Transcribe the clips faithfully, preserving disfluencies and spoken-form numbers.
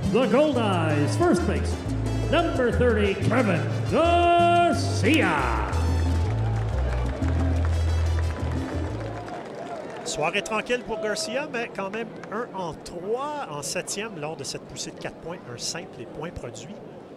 the Goldeyes, first base, number thirty, Kevin Garcia. Soirée tranquille pour Garcia, mais quand même un en trois en septième lors de cette poussée de quatre points, un simple et point produit.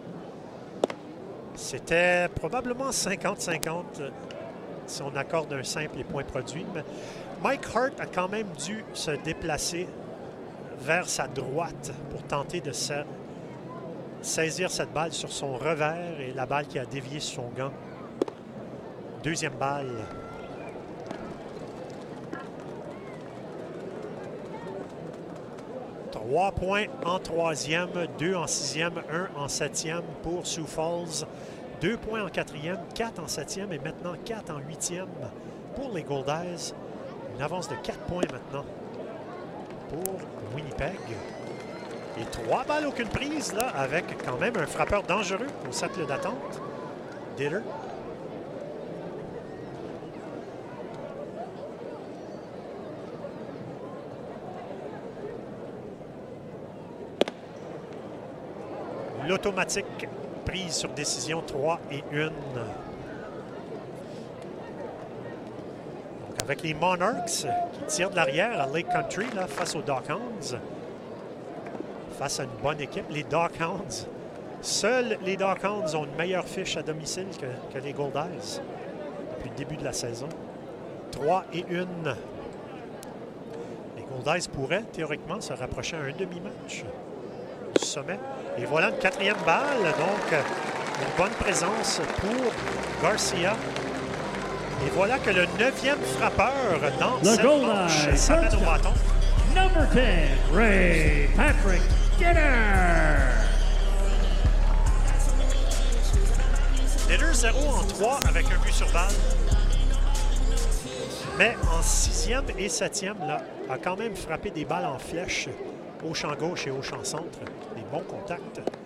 C'était probablement cinquante cinquante si on accorde un simple et point produit, mais Mike Hart a quand même dû se déplacer vers sa droite pour tenter de sa... saisir cette balle sur son revers et la balle qui a dévié sur son gant. Deuxième balle. Trois points en troisième, deux en sixième, un en septième pour Sioux Falls. Deux points en quatrième, quatre en septième et maintenant quatre en huitième pour les Goldeyes. Une avance de quatre points maintenant pour Winnipeg. Et trois balles, aucune prise, là, avec quand même un frappeur dangereux au cercle d'attente. Diller. L'automatique prise sur décision trois et un. Donc avec les Monarchs qui tirent de l'arrière à Lake Country là, face aux Dockhounds. Face à une bonne équipe, les Dockhounds. Seuls les Dockhounds ont une meilleure fiche à domicile que, que les Goldeyes depuis le début de la saison. trois et un. Les Goldeyes pourraient théoriquement se rapprocher à un demi-match du sommet. Et voilà une quatrième balle, donc une bonne présence pour Garcia. Et voilà que le neuvième frappeur dans The cette manche s'amène au bâton. Number ten, Ray Patrick Dinner. Dinner zéro en trois avec un but sur balle. Mais en sixième et septième, là, a quand même frappé des balles en flèche au champ gauche et au champ centre. Des bons contacts.